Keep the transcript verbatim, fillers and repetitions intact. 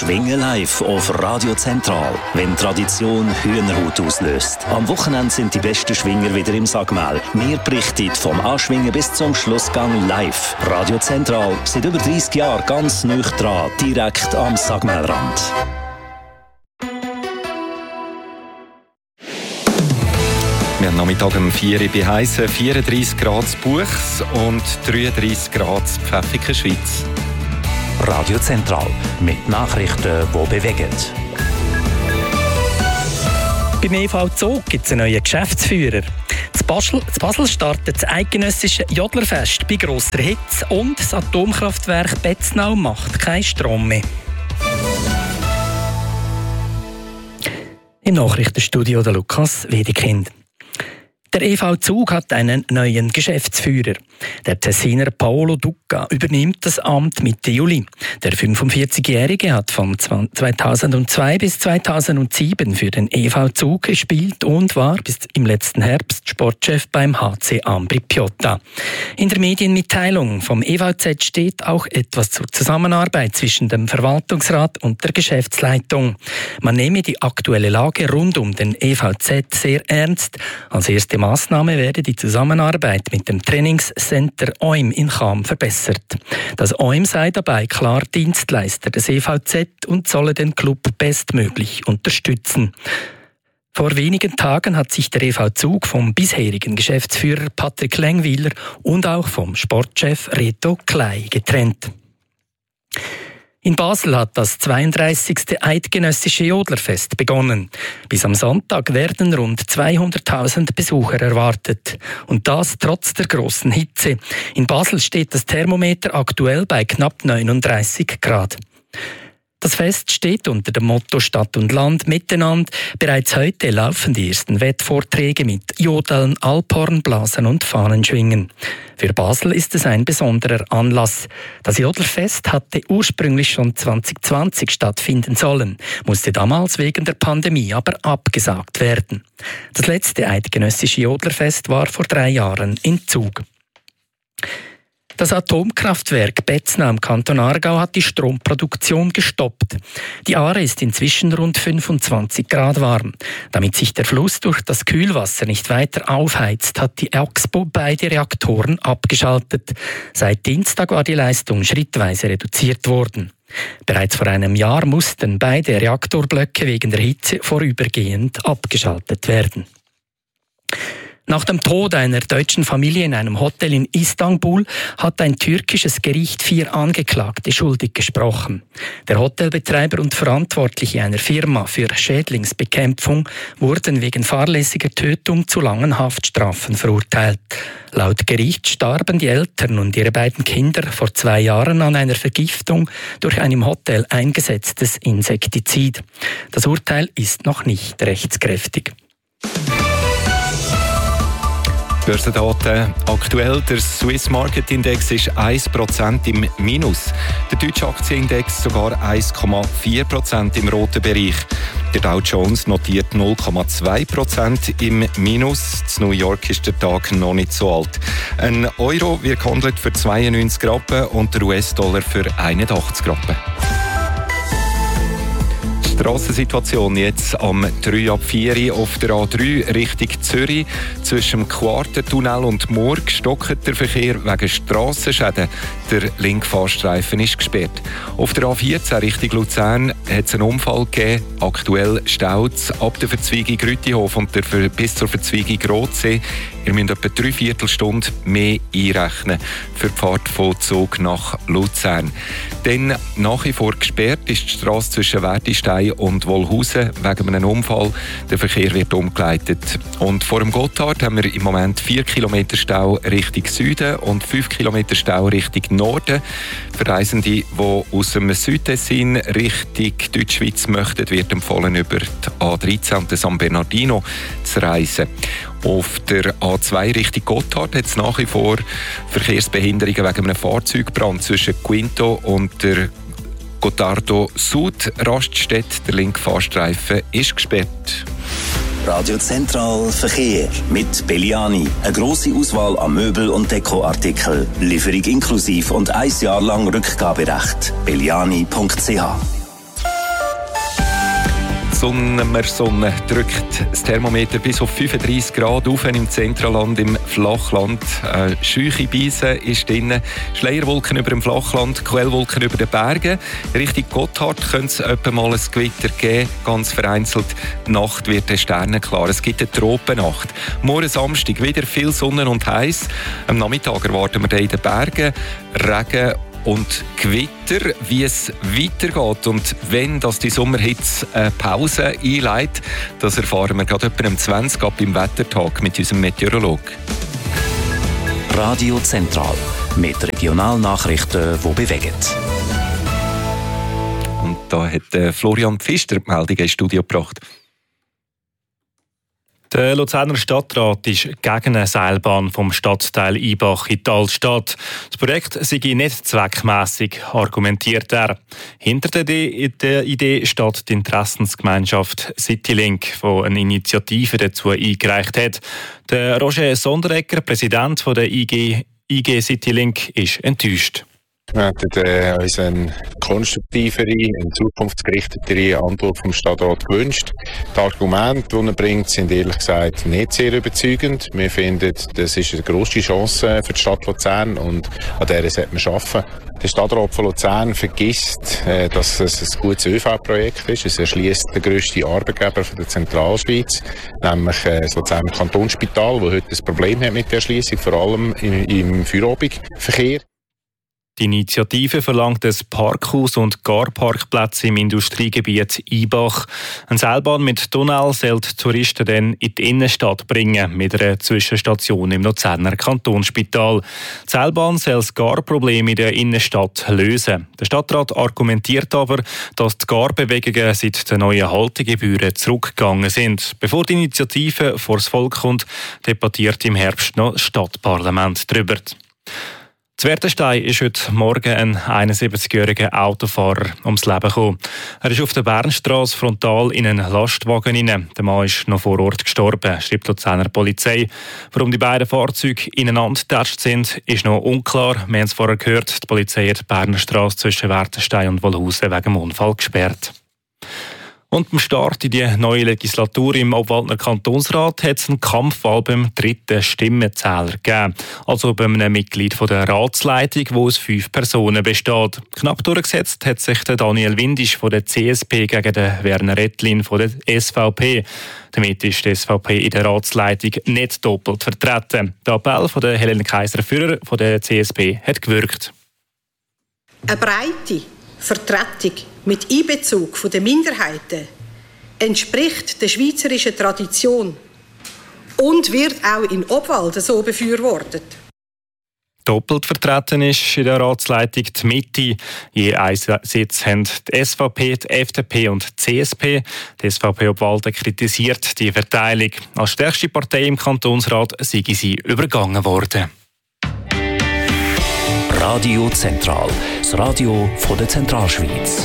Schwingen live auf Radio Zentral, wenn Tradition Hühnerhaut auslöst. Am Wochenende sind die besten Schwinger wieder im Sagmel. Wir berichten vom Anschwingen bis zum Schlussgang live. Radio Zentral, seit über dreissig Jahren ganz nah dran, direkt am Sagmelrand. Wir haben Nachmittag um vier Uhr bei heissen vierunddreissig Grad Buchs und dreiunddreissig Grad Pfäffiken, Schweiz. Radio Zentral mit Nachrichten, die bewegen. Beim E V Zug gibt es einen neuen Geschäftsführer. In Basel, in Basel startet das eidgenössische Jodlerfest bei grosser Hitze und das Atomkraftwerk Betznau macht keinen Strom mehr. Im Nachrichtenstudio der Lukas Wedekind. Der E V Zug hat einen neuen Geschäftsführer. Der Tessiner Paolo Ducca übernimmt das Amt Mitte Juli. Der fünfundvierzigjährige hat von zweitausendzwei bis zweitausendsieben für den E V Zug gespielt und war bis im letzten Herbst Sportchef beim H C Ambri Piotta. In der Medienmitteilung vom E V Z steht auch etwas zur Zusammenarbeit zwischen dem Verwaltungsrat und der Geschäftsleitung. Man nehme die aktuelle Lage rund um den E V Z sehr ernst. Als erste Massnahme werde die Zusammenarbeit mit dem Trainingscenter O I M in Cham verbessert. Das O I M sei dabei klar Dienstleister des E V Z und solle den Club bestmöglich unterstützen. Vor wenigen Tagen hat sich der E V Zug vom bisherigen Geschäftsführer Patrick Lengwiler und auch vom Sportchef Reto Klei getrennt. In Basel hat das zweiunddreissigste Eidgenössische Jodlerfest begonnen. Bis am Sonntag werden rund zweihunderttausend Besucher erwartet. Und das trotz der grossen Hitze. In Basel steht das Thermometer aktuell bei knapp neununddreißig Grad. Das Fest steht unter dem Motto Stadt und Land miteinander. Bereits heute laufen die ersten Wettvorträge mit Jodeln, Alphornblasen und Fahnenschwingen. Für Basel ist es ein besonderer Anlass. Das Jodlerfest hatte ursprünglich schon zwanzig zwanzig stattfinden sollen, musste damals wegen der Pandemie aber abgesagt werden. Das letzte eidgenössische Jodlerfest war vor drei Jahren in Zug. Das Atomkraftwerk Betznau im Kanton Aargau hat die Stromproduktion gestoppt. Die Aare ist inzwischen rund fünfundzwanzig Grad warm. Damit sich der Fluss durch das Kühlwasser nicht weiter aufheizt, hat die Axpo beide Reaktoren abgeschaltet. Seit Dienstag war die Leistung schrittweise reduziert worden. Bereits vor einem Jahr mussten beide Reaktorblöcke wegen der Hitze vorübergehend abgeschaltet werden. Nach dem Tod einer deutschen Familie in einem Hotel in Istanbul hat ein türkisches Gericht vier Angeklagte schuldig gesprochen. Der Hotelbetreiber und Verantwortliche einer Firma für Schädlingsbekämpfung wurden wegen fahrlässiger Tötung zu langen Haftstrafen verurteilt. Laut Gericht starben die Eltern und ihre beiden Kinder vor zwei Jahren an einer Vergiftung durch ein im Hotel eingesetztes Insektizid. Das Urteil ist noch nicht rechtskräftig. Börsendaten aktuell. Der Swiss Market Index ist ein Prozent im Minus. Der deutsche Aktienindex sogar eins Komma vier Prozent im roten Bereich. Der Dow Jones notiert null Komma zwei Prozent im Minus. In New York ist der Tag noch nicht so alt. Ein Euro wird gehandelt für zweiundneunzig Rappen und der U S-Dollar für einundachtzig Rappen. Strassensituation jetzt am drei ab vier auf der A drei Richtung Zürich. Zwischen dem Quartentunnel und Murg stockt der Verkehr wegen Strassenschäden. Der linke Fahrstreifen ist gesperrt. Auf der A vierzehn Richtung Luzern hat es einen Unfall gegeben. Aktuell staut es ab der Verzweigung Rütihof und der bis zur Verzweigung Rotsee. Ihr müsst etwa drei Viertelstunde mehr einrechnen für die Fahrt von Zug nach Luzern. Dann nach wie vor gesperrt ist die Strasse zwischen Wertistein und Wollhausen wegen einem Unfall. Der Verkehr wird umgeleitet. Und vor dem Gotthard haben wir im Moment vier Kilometer Stau Richtung Süden und fünf Kilometer Stau Richtung Norden. Für Reisende, die aus dem Südtessin Richtung Deutschschweiz möchten, wird empfohlen, über die A dreizehn und den San Bernardino zu reisen. Auf der A zwei Richtung Gotthard hat es nach wie vor Verkehrsbehinderungen wegen einem Fahrzeugbrand zwischen Quinto und der Gottardo Sud Raststätte. Der linke Fahrstreifen ist gesperrt. Radio Zentral Verkehr mit Belliani. Eine grosse Auswahl an Möbel- und Dekoartikeln. Lieferung inklusive und ein Jahr lang Rückgaberecht. belliani punkt c h Sommersonne drückt das Thermometer bis auf fünfunddreissig Grad auf im Zentralland, im Flachland. Äh, scheuche Beise ist drin, Schleierwolken über dem Flachland, Quellwolken über den Bergen. Richtung Gotthard könnte es etwa mal ein Gewitter geben, ganz vereinzelt. Die Nacht wird der Sterne klar. Es gibt eine Tropennacht. Morgen Samstag wieder viel Sonne und heiß. Am Nachmittag erwarten wir dann in den Bergen Regen und Gewitter, wie es weitergeht und wenn das die Sommerhitze eine Pause einleitet, das erfahren wir gerade etwa um zwanzig ab im Wettertag mit unserem Meteorologen. Radio Zentral mit Regionalnachrichten, die bewegen. Und da hat Florian Pfister die Meldung ins Studio gebracht. Der Luzerner Stadtrat ist gegen eine Seilbahn vom Stadtteil Ibach in die Altstadt. Das Projekt sei nicht zweckmässig, argumentiert er. Hinter der Idee steht die Interessensgemeinschaft Citylink, die eine Initiative dazu eingereicht hat. Der Roger Sonderegger, Präsident der I G, I G Citylink, ist enttäuscht. Wir hätten äh, uns eine konstruktivere, eine zukunftsgerichtetere Antwort vom Stadtrat gewünscht. Die Argumente, die er bringt, sind ehrlich gesagt nicht sehr überzeugend. Wir finden, das ist eine grosse Chance für die Stadt Luzern und an der sollte man arbeiten. Der Stadtrat von Luzern vergisst, äh, dass es ein gutes ÖV-Projekt ist. Es erschließt den grössten Arbeitgeber von der Zentralschweiz, nämlich äh, das Luzerner Kantonsspital, das heute ein Problem hat mit der Erschliessung, vor allem im, im Feierabendverkehr. Die Initiative verlangt ein Parkhaus und Carparkplätze im Industriegebiet Ibach. Eine Seilbahn mit Tunnel soll die Touristen dann in die Innenstadt bringen, mit einer Zwischenstation im Luzerner Kantonsspital. Die Seilbahn soll das Garproblem in der Innenstadt lösen. Der Stadtrat argumentiert aber, dass die Garbewegungen seit den neuen Haltegebühren zurückgegangen sind. Bevor die Initiative vor das Volk kommt, debattiert im Herbst noch das Stadtparlament darüber. In Wertenstein ist heute Morgen ein einundsiebzigjähriger Autofahrer ums Leben gekommen. Er ist auf der Bernstrasse frontal in einen Lastwagen hinein. Der Mann ist noch vor Ort gestorben, schreibt die Luzerner Polizei. Warum die beiden Fahrzeuge ineinander getatscht sind, ist noch unklar. Wir haben es vorher gehört, die Polizei hat die Bernstrasse zwischen Wertenstein und Wolhusen wegen dem Unfall gesperrt. Und beim Start in die neue Legislatur im Obwaldner Kantonsrat hat es einen Kampfwahl beim dritten Stimmenzähler gegeben. Also bei einem Mitglied von der Ratsleitung, wo es fünf Personen besteht. Knapp durchgesetzt hat sich der Daniel Windisch von der C S P gegen den Werner Ettlin von der S V P. Damit ist die S V P in der Ratsleitung nicht doppelt vertreten. Der Appell von der Helene Kaiser-Führer von der C S P hat gewirkt. Eine breite Vertretung mit Einbezug der Minderheiten entspricht der schweizerischen Tradition und wird auch in Obwalden so befürwortet. Doppelt vertreten ist in der Ratsleitung die Mitte. Je einen Sitz haben die S V P, die F D P und die C S P. Die S V P Obwalden kritisiert die Verteilung. Als stärkste Partei im Kantonsrat sei sie übergangen worden. Radio Zentral, das Radio von der Zentralschweiz.